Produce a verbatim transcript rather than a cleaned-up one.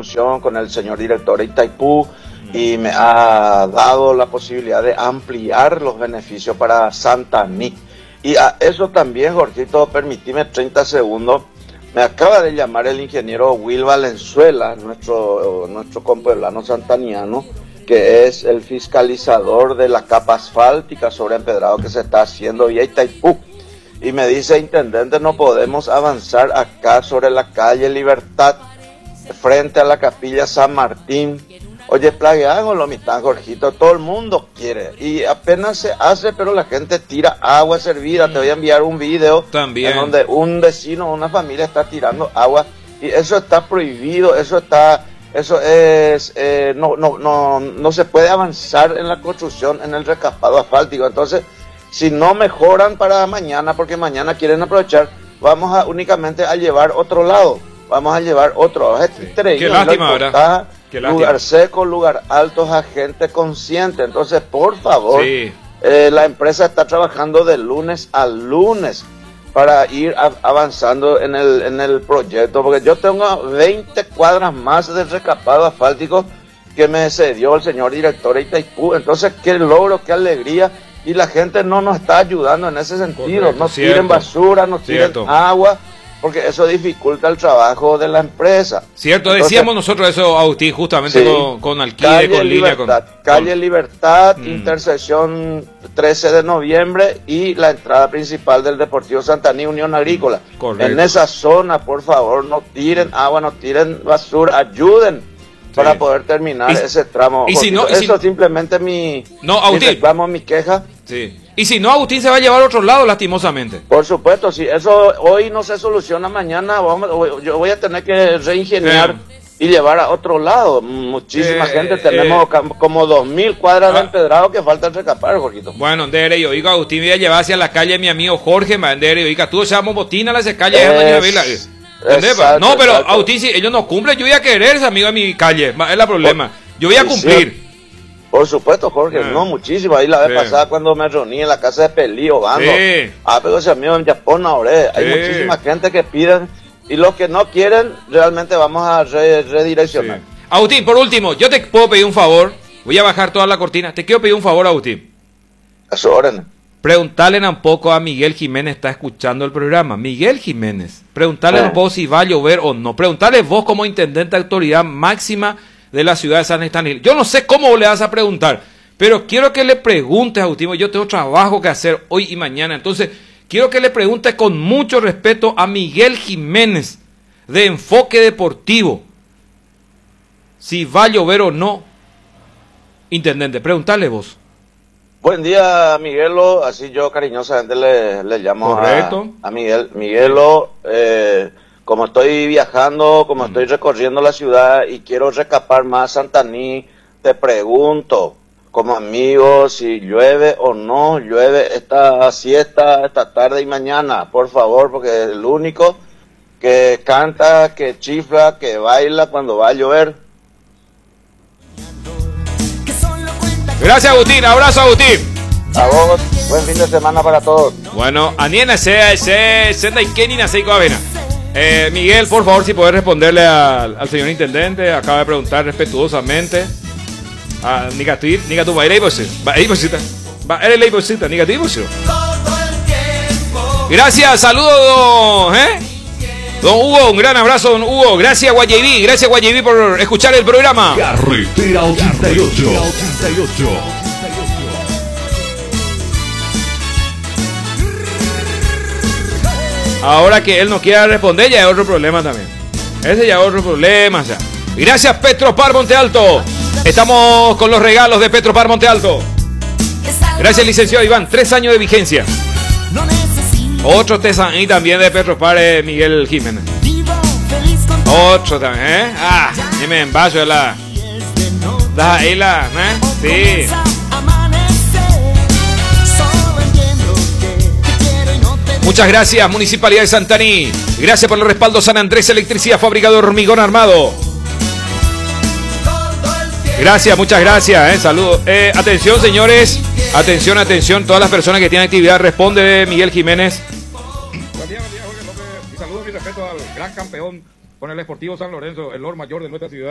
solución con el señor director de Itaipú y me ha dado la posibilidad de ampliar los beneficios para Santaní. Y a eso también, Jorgito, permitime treinta segundos. Me acaba de llamar el ingeniero Will Valenzuela, nuestro, nuestro compueblano santaniano, que es el fiscalizador de la capa asfáltica sobre empedrado que se está haciendo vía Itaipú. Y me dice, intendente, no podemos avanzar acá sobre la calle Libertad, frente a la capilla San Martín. Oye, plagueámoslo, mi tan Jorgito, todo el mundo quiere. Y apenas se hace, pero la gente tira agua servida. Te voy a enviar un video también, en donde un vecino, una familia está tirando agua. Y eso está prohibido, eso está... Eso es, eh, no, no, no, no se puede avanzar en la construcción, en el recapado asfáltico. Entonces, si no mejoran para mañana, porque mañana quieren aprovechar, vamos a únicamente a llevar otro lado, vamos a llevar otro. Sí. Qué lástima, ¿verdad? Qué lástima. Lugar seco, lugar alto, a gente consciente. Entonces, por favor, sí. eh, la empresa está trabajando de lunes a lunes para ir a, avanzando en el, en el proyecto, porque yo tengo veinte cuadras más de recapado asfáltico que me cedió el señor director de Itaipú. Entonces, qué logro, qué alegría, y la gente no nos está ayudando en ese sentido. Correcto, no cierto, tiren basura, no tiren cierto. agua, porque eso dificulta el trabajo de la empresa. Cierto, Entonces, decíamos nosotros eso, Agustín, justamente sí, con, con Alquide, calle con línea, con... Calle con... Libertad, Mm. intersección trece de noviembre y la entrada principal del Deportivo Santaní, Unión Agrícola. Correcto. En esa zona, por favor, no tiren agua, no tiren basura, ayuden Sí. para poder terminar Y- ese tramo. y si no- y Eso si- simplemente mi, No, mi Agustín. reclamo, mi queja. Sí. Y si no, Agustín se va a llevar a otro lado, lastimosamente. Por supuesto, si eso hoy no se soluciona, mañana vamos, yo voy a tener que reingeniar Sí. y llevar a otro lado. Muchísima Eh, gente, tenemos eh, cam- como dos mil cuadras de ah. empedrado que faltan recapar, Jorgito. Bueno, Dere, yo digo, Agustín voy a llevar hacia la calle mi amigo Jorge, Mandere, yo digo, tú echamos botina a las calles de Doña Vila. ¿Entendés? Exacto, No, pero exacto. Agustín, si ellos no cumplen, yo voy a querer ese amigo de mi calle, ma- es el problema. Yo voy a Sí, cumplir. Por supuesto, Jorge, Ah. no, muchísimo. Ahí la vez Sí. pasada cuando me reuní en la casa de Pelío, Bando. Sí. Ah, pero ese amigo en Japón, ahora hay Sí. muchísima gente que piden y los que no quieren, realmente vamos a re- redireccionar. Sí. Agustín, por último, yo te puedo pedir un favor, voy a bajar toda la cortina, te quiero pedir un favor, Agustín. A su orden. Preguntarle un poco a Miguel Jiménez, está escuchando el programa. Miguel Jiménez, preguntarle Ah. un poco si va a llover o no. Preguntarle vos como intendente de autoridad máxima de la ciudad de San Esteban. Yo no sé cómo le vas a preguntar, pero quiero que le preguntes, Agustín. Yo tengo trabajo que hacer hoy y mañana. Entonces, quiero que le preguntes con mucho respeto a Miguel Jiménez, de Enfoque Deportivo, si va a llover o no. Intendente, preguntarle vos. Buen día, Miguelo. Así yo cariñosamente le, le llamo Correcto. a, a Miguel. Miguelo, eh, como estoy viajando, como Mm. estoy recorriendo la ciudad y quiero recapar más Santaní, te pregunto, como amigo, si llueve o no llueve esta siesta, esta tarde y mañana, por favor, porque es el único que canta, que chifla, que baila cuando va a llover. Gracias, Agustín. Abrazo, Agustín. A vos, buen fin de semana para todos. Bueno, Aniena, se, se, se, Kenina, se, Avena. Eh, Miguel, por favor, si podés responderle al, al señor intendente, acaba de preguntar respetuosamente. Ah, Nicatuir, Nicatu, va a ir ahí, pues, va a ir, pues, va a ir ahí, pues, Nicatuir, pues. Gracias, saludos, ¿eh? Don Hugo, un gran abrazo, don Hugo. Gracias, Guayaví, gracias, Guayaví, por escuchar el programa. Carretera ochenta y ocho. ochenta y ocho. Ahora que él no quiera responder, ya es otro problema también. Ese ya es otro problema, ya. Gracias, Petropar Monte Alto. Estamos con los regalos de Petropar Monte Alto. Gracias, licenciado Iván. Tres años de vigencia. Otro tesa y también de Petropar, eh, Miguel Jiménez. Otro también, ¿eh? Ah, dime en vaso de la... Da ahí la, ¿eh? Sí. Muchas gracias, Municipalidad de Santaní. Gracias por el respaldo, San Andrés Electricidad, fábrica de hormigón armado. Gracias, muchas gracias. Eh. Saludos. Eh, atención, señores. Atención, atención. Todas las personas que tienen actividad, responde Miguel Jiménez. Buen día, buen día, Jorge López. Mi saludo y mi respeto al gran campeón con el Sportivo San Lorenzo, el Lord Mayor de nuestra ciudad.